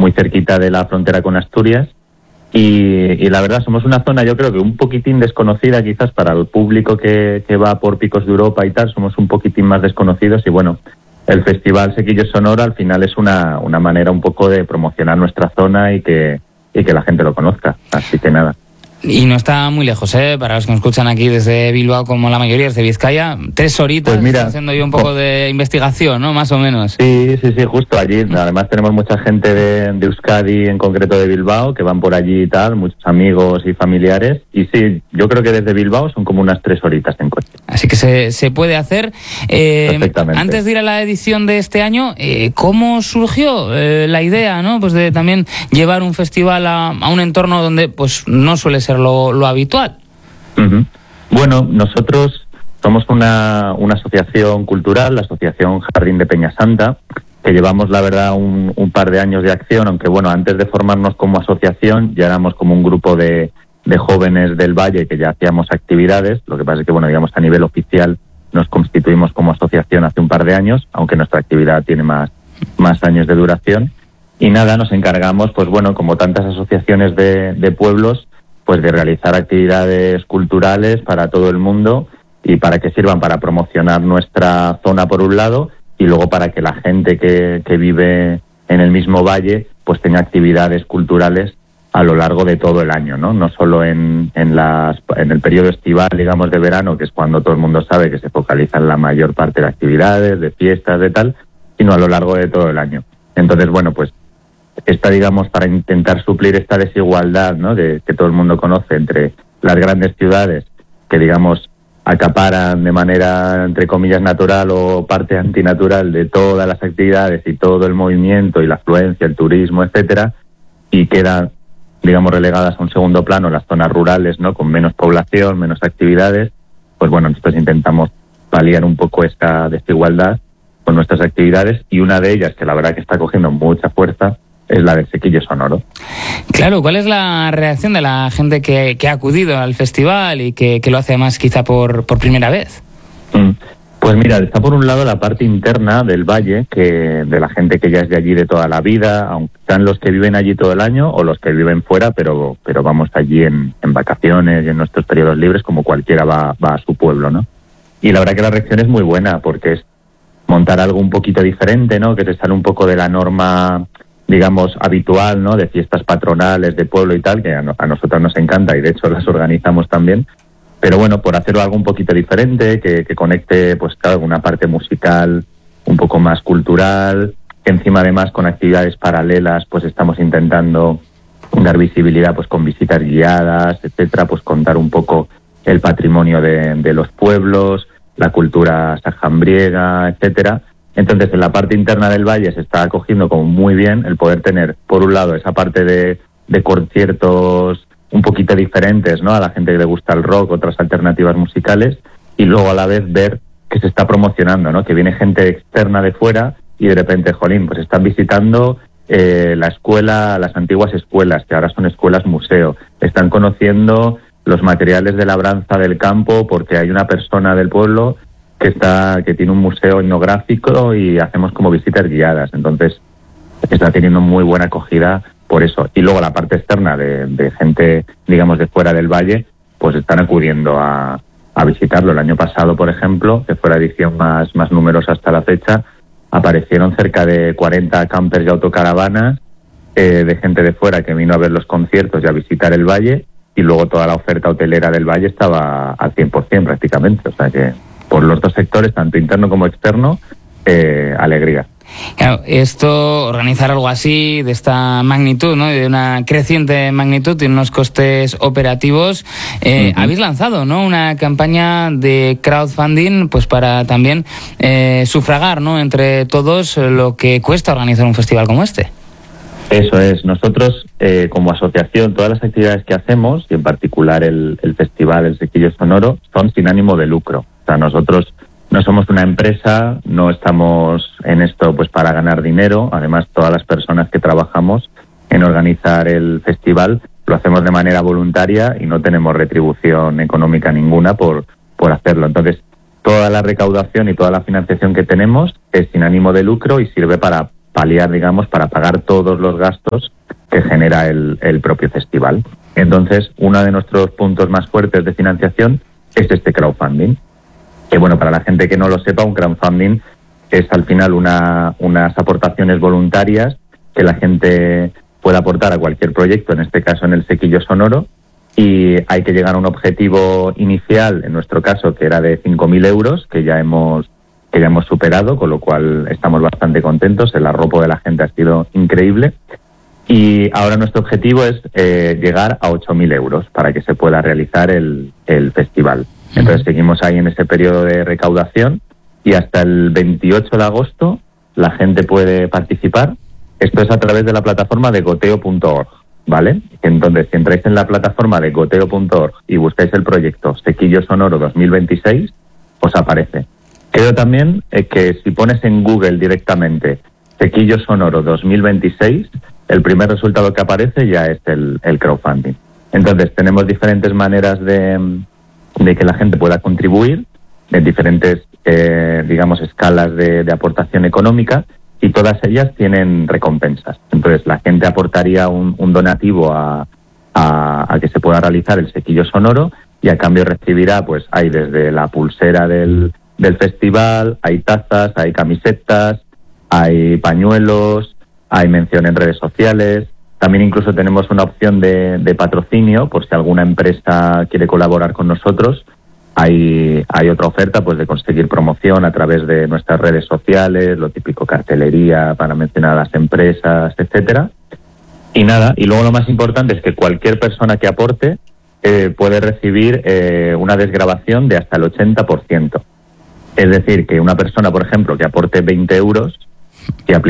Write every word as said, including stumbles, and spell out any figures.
muy cerquita de la frontera con Asturias. Y, y la verdad somos una zona, yo creo que un poquitín desconocida quizás para el público que, que va por Picos de Europa y tal, somos un poquitín más desconocidos y bueno, el Festival Sequillo Sonoro al final es una, una manera un poco de promocionar nuestra zona y que, y que la gente lo conozca, así que nada. Y no está muy lejos, ¿eh? Para los que nos escuchan aquí desde Bilbao, como la mayoría es de Vizcaya, tres horitas, pues mira, haciendo yo un poco de investigación, ¿no? Más o menos. Sí, sí, sí, justo allí. Además tenemos mucha gente de, de Euskadi, en concreto de Bilbao, que van por allí y tal, muchos amigos y familiares. Y sí, yo creo que desde Bilbao son como unas tres horitas en coche. Así que se, se puede hacer. Eh, Perfectamente. Antes de ir a la edición de este año, eh, ¿cómo surgió eh, la idea, ¿no? Pues de también llevar un festival a, a un entorno donde pues no suele ser Lo, lo habitual? Uh-huh. Bueno, nosotros somos una, una asociación cultural, la Asociación Jardín de Peñasanta, que llevamos, la verdad, un, un par de años de acción, aunque bueno, antes de formarnos como asociación ya éramos como un grupo de, de jóvenes del Valle que ya hacíamos actividades. Lo que pasa es que, bueno, digamos, a nivel oficial nos constituimos como asociación hace un par de años, aunque nuestra actividad tiene más, más años de duración. Y nada, nos encargamos, pues bueno, como tantas asociaciones de, de pueblos, pues de realizar actividades culturales para todo el mundo y para que sirvan para promocionar nuestra zona por un lado y luego para que la gente que, que vive en el mismo valle pues tenga actividades culturales a lo largo de todo el año, ¿no? No solo en, en, las, en el periodo estival, digamos, de verano, que es cuando todo el mundo sabe que se focalizan la mayor parte de actividades, de fiestas, de tal, sino a lo largo de todo el año. Entonces, bueno, pues está, digamos, para intentar suplir esta desigualdad, ¿no?, de, que todo el mundo conoce entre las grandes ciudades que, digamos, acaparan de manera, entre comillas, natural o parte antinatural de todas las actividades y todo el movimiento y la afluencia, el turismo, etcétera, y quedan, digamos, relegadas a un segundo plano las zonas rurales, ¿no?, con menos población, menos actividades. Pues bueno, nosotros intentamos paliar un poco esta desigualdad con nuestras actividades y una de ellas, que la verdad que está cogiendo mucha fuerza, es la del Sequillo Sonoro. Claro, ¿cuál es la reacción de la gente que, que ha acudido al festival y que, que lo hace además quizá por, por primera vez? Mm. Pues mira, está por un lado la parte interna del valle, que de la gente que ya es de allí de toda la vida, aunque sean los que viven allí todo el año o los que viven fuera, pero pero vamos allí en, en vacaciones y en nuestros periodos libres, como cualquiera va, va a su pueblo, ¿no? Y la verdad que la reacción es muy buena, porque es montar algo un poquito diferente, ¿no?, que te sale un poco de la norma, digamos, habitual, ¿no?, de fiestas patronales de pueblo y tal, que a, no, a nosotros nos encanta y de hecho las organizamos también. Pero bueno, por hacerlo algo un poquito diferente, que, que conecte, pues claro, una parte musical un poco más cultural, que encima además con actividades paralelas, pues estamos intentando dar visibilidad pues con visitas guiadas, etcétera, pues contar un poco el patrimonio de, de los pueblos, la cultura sajambriega, etcétera. Entonces, en la parte interna del valle se está acogiendo como muy bien el poder tener, por un lado, esa parte de, de conciertos un poquito diferentes, ¿no?, a la gente que le gusta el rock, otras alternativas musicales, y luego a la vez ver que se está promocionando, ¿no?, que viene gente externa de fuera y de repente, jolín, pues están visitando eh, la escuela, las antiguas escuelas, que ahora son escuelas museo, están conociendo los materiales de labranza del campo porque hay una persona del pueblo que está que tiene un museo etnográfico y hacemos como visitas guiadas. Entonces está teniendo muy buena acogida por eso. Y luego la parte externa de, de gente, digamos, de fuera del valle, pues están acudiendo a, a visitarlo. El año pasado, por ejemplo, que fue la edición más, más numerosa hasta la fecha, aparecieron cerca de cuarenta campers y autocaravanas eh, de gente de fuera que vino a ver los conciertos y a visitar el valle, y luego toda la oferta hotelera del valle estaba al cien por ciento prácticamente. O sea que por los dos sectores, tanto interno como externo, eh, alegría. Claro, esto, organizar algo así, de esta magnitud, ¿no?, de una creciente magnitud y unos costes operativos, eh, uh-huh. habéis lanzado, ¿no?, una campaña de crowdfunding, pues para también eh, sufragar, ¿no?, entre todos lo que cuesta organizar un festival como este. Eso es. Nosotros, eh, como asociación, todas las actividades que hacemos, y en particular el, el Festival El Sequillo Sonoro, son sin ánimo de lucro. O sea, nosotros no somos una empresa, no estamos en esto pues para ganar dinero. Además, todas las personas que trabajamos en organizar el festival lo hacemos de manera voluntaria y no tenemos retribución económica ninguna por, por hacerlo. Entonces, toda la recaudación y toda la financiación que tenemos es sin ánimo de lucro y sirve para paliar, digamos, para pagar todos los gastos que genera el, el propio festival. Entonces, uno de nuestros puntos más fuertes de financiación es este crowdfunding. Que bueno, para la gente que no lo sepa, un crowdfunding es al final una, unas aportaciones voluntarias que la gente puede aportar a cualquier proyecto, en este caso en el Sequillo Sonoro, y hay que llegar a un objetivo inicial, en nuestro caso, que era de cinco mil euros, que ya hemos que ya hemos superado, con lo cual estamos bastante contentos. El arropo de la gente ha sido increíble. Y ahora nuestro objetivo es eh, llegar a ocho mil euros para que se pueda realizar el, el festival. Entonces seguimos ahí en ese periodo de recaudación y hasta el veintiocho de agosto la gente puede participar. Esto es a través de la plataforma de goteo punto org, ¿vale? Entonces, si entráis en la plataforma de goteo punto org y buscáis el proyecto Sequillo Sonoro dos mil veintiséis, os aparece. Creo también eh, que si pones en Google directamente Sequillo Sonoro dos mil veintiséis, el primer resultado que aparece ya es el, el crowdfunding. Entonces, tenemos diferentes maneras de, de que la gente pueda contribuir, en diferentes, eh, digamos, escalas de, de aportación económica, y todas ellas tienen recompensas. Entonces, la gente aportaría un, un donativo a, a, a que se pueda realizar el Sequillo Sonoro, y a cambio recibirá, pues, hay desde la pulsera del, del festival, hay tazas, hay camisetas, hay pañuelos, hay mención en redes sociales. También incluso tenemos una opción de, de patrocinio, por si alguna empresa quiere colaborar con nosotros. Hay, hay otra oferta, pues, de conseguir promoción a través de nuestras redes sociales, lo típico, cartelería para mencionar a las empresas, etcétera. Y nada, y luego lo más importante es que cualquier persona que aporte eh, puede recibir eh, una desgravación de hasta el ochenta por ciento. Es decir, que una persona, por ejemplo, que aporte veinte euros, y